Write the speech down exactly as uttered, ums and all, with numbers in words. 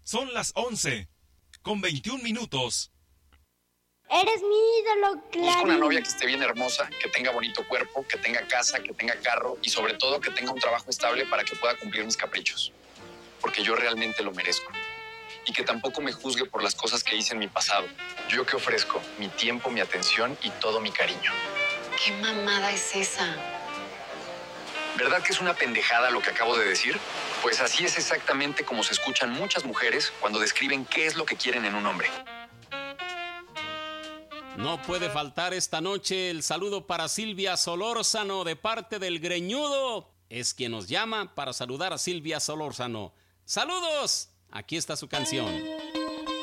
Son las once, con veintiún minutos. Eres mi ídolo, Clarín. Busco una novia que esté bien hermosa, que tenga bonito cuerpo, que tenga casa, que tenga carro y sobre todo que tenga un trabajo estable para que pueda cumplir mis caprichos. Porque yo realmente lo merezco. Y que tampoco me juzgue por las cosas que hice en mi pasado. ¿Yo qué ofrezco? Mi tiempo, mi atención y todo mi cariño. ¿Qué mamada es esa? ¿Verdad que es una pendejada lo que acabo de decir? Pues así es exactamente como se escuchan muchas mujeres cuando describen qué es lo que quieren en un hombre. No puede faltar esta noche el saludo para Silvia Solórzano de parte del Greñudo. Es quien nos llama para saludar a Silvia Solórzano. ¡Saludos! Aquí está su canción.